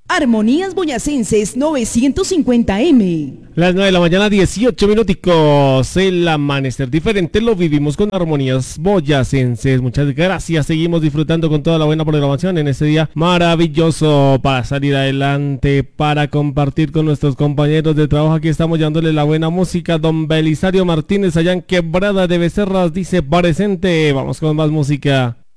Armonías Boyacenses 950M. Las 9 de la mañana, 18 minuticos. El amanecer diferente lo vivimos con Armonías Boyacenses. Muchas gracias. Seguimos disfrutando con toda la buena programación en este día maravilloso para salir adelante, para compartir con nuestros compañeros de trabajo. Aquí estamos llevándole la buena música. Don Belisario Martínez allá en Quebrada de Becerras dice presente. Vamos con más música.